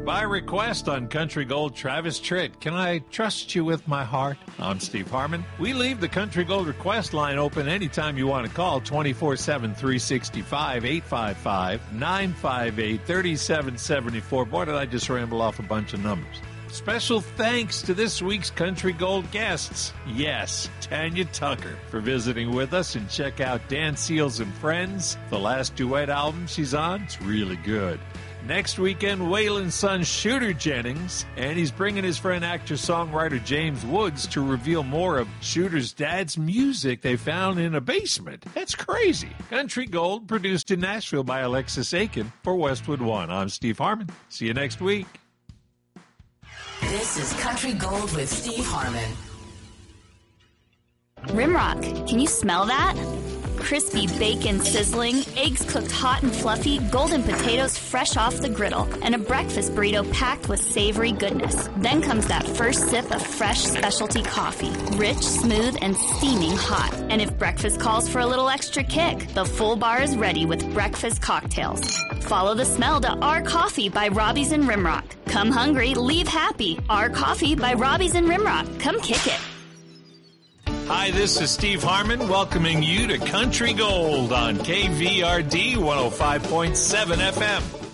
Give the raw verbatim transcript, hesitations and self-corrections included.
By request on Country Gold, Travis Tritt. Can I trust you with my heart? I'm Steve Harmon. We leave the Country Gold request line open anytime you want to call, twenty-four seven, three sixty-five, eight five five, nine five eight, three seven seven four. Boy, did I just ramble off a bunch of numbers. Special thanks to this week's Country Gold guests. Yes, Tanya Tucker for visiting with us, and check out Dan Seals and Friends. The last duet album she's on, it's really good. Next weekend, Waylon's son Shooter Jennings, and he's bringing his friend actor-songwriter James Woods to reveal more of Shooter's dad's music they found in a basement. That's crazy. Country Gold, produced in Nashville by Alexis Aiken for Westwood One. I'm Steve Harmon. See you next week. This is Country Gold with Steve Harmon. Rimrock, can you smell that? Crispy bacon sizzling, eggs cooked hot and fluffy, golden potatoes fresh off the griddle, and a breakfast burrito packed with savory goodness. Then comes that first sip of fresh specialty coffee, rich, smooth, and steaming hot. And if breakfast calls for a little extra kick, the full bar is ready with breakfast cocktails. Follow the smell to Our Coffee by Robbie's and Rimrock. Come hungry, leave happy. Our Coffee by Robbie's and Rimrock. Come kick it. Hi, this is Steve Harmon welcoming you to Country Gold on K V R D one oh five point seven F M.